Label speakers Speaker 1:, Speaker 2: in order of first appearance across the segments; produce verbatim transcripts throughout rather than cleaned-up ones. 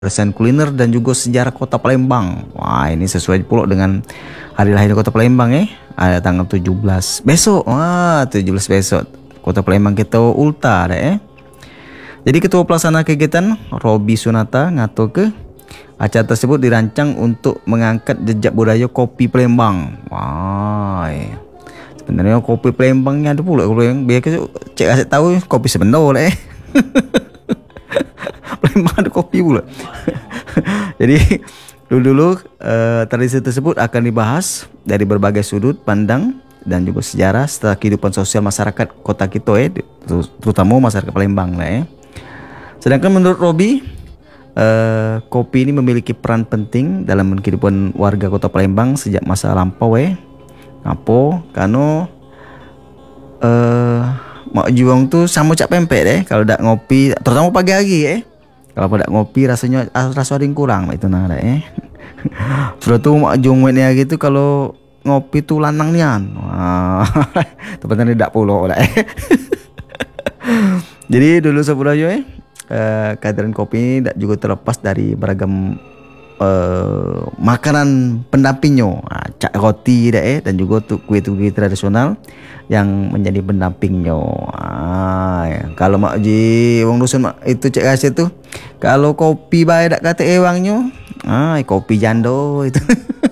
Speaker 1: Desain kuliner dan juga sejarah kota Palembang. Wah, ini sesuai pula dengan hari lahir kota Palembang ya. Ada tanggal tujuh belas besok. Wah, tujuh belas besok. Kota Palembang kita ulta ada ya. Jadi ketua pelaksana kegiatan Robi Sunata ngatur ke acara tersebut dirancang untuk mengangkat jejak budaya kopi Palembang. Wah. Ya. Sebenarnya kopi Palembang ada pula yang biar cek asyik tahu kopi sebenar lah eh. Palembang ada kopi pula. Jadi dulu-dulu uh, tradisi tersebut akan dibahas dari berbagai sudut pandang dan juga sejarah serta kehidupan sosial masyarakat kota kita eh, terutama masyarakat Palembang lah eh. Sedangkan menurut Robi, uh, kopi ini memiliki peran penting dalam kehidupan warga kota Palembang sejak masa lampau eh. Apa? Karena uh, mak juang tu sama cak pempek deh kalau dak ngopi, terutama pagi hari eh. Kalau pada ngopi rasanya rasa ada yang kurang itu nah eh. Sudah tu mak juang ni hari tu kalau ngopi tu lanang nian. Wah, tempatnya dak pulau lah eh. Jadi dulu sebelumnya eh uh, kehadiran kopi ini dak juga terlepas dari beragam uh, makanan pendampingnya, nah, cak roti dah eh dan juga tu kue-kue tradisional yang menjadi pendampingnya. Ah, ya. Kalau mak ji wong dusun mak itu cek kasih tu kalau kopi bae dak kata ewangnya, ah kopi jando itu.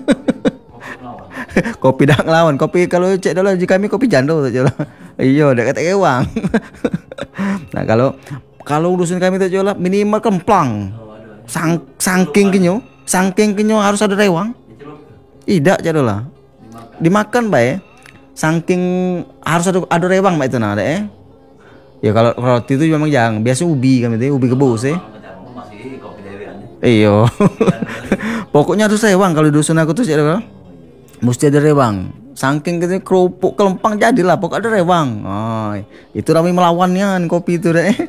Speaker 1: Kopi dak ngelawan, kopi kalau cek dulu ji kami kopi jando tu jelah. Iya dak kata ewang. Nah, kalau kalau dusun kami tu jelah minimal kemplang. Sang saking kenyo, saking kenyo harus ada rewang. Tidak jelah. Dimakan bae. Saking harus ada ada rewang mak itu nah ada eh. Ya kalau roti itu memang jarang, biasa ubi kami itu ubi kebus eh. Iyo. Pokoknya harus rewang kalau dusun aku tuh ada. Mesti ada rewang. Saking gitu kerupuk kelempang jadilah pokok ada rewang. Oh, itu ramai melawannya kopi itu deh.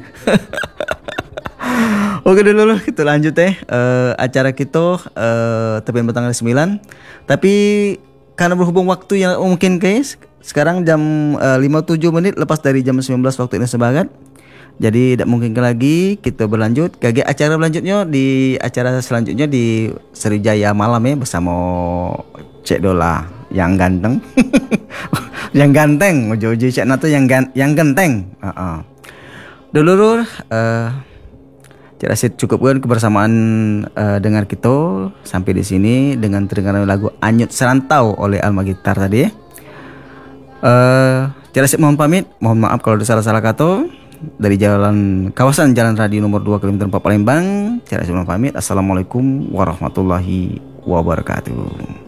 Speaker 1: Oke dulu kita lanjut eh uh, acara kita uh, tepi tanggal sembilan. Tapi karena berhubung waktu yang mungkin guys, sekarang jam uh, lima puluh tujuh menit lepas dari jam sembilan belas waktu Indonesia Barat. Jadi tidak mungkin lagi kita berlanjut. Kage acara berlanjutnya di acara selanjutnya di Sriwijaya malam ya bersama Cek Dola yang ganteng. Yang ganteng, ojo-ojo Cek Nato yang gan- yang ganteng. Heeh. Dulu uh, Cek Rasid cukupkan kebersamaan uh, dengan kita sampai di sini dengan terdengar lagu Anyut Serantau oleh Alma Gitar tadi ya. Uh, Cek Rasid mohon pamit, mohon maaf kalau ada salah-salah kata dari jalan kawasan Jalan Radio nomor dua kilometer empat Palembang. Cek Rasid mohon pamit. Assalamualaikum warahmatullahi wabarakatuh.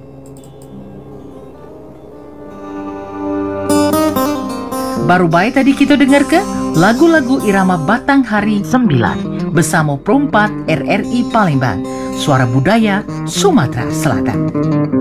Speaker 2: Baru baik tadi kita dengar ke lagu-lagu irama Batang Hari sembilan bersama Perompat R R I Palembang, Suara Budaya Sumatera Selatan.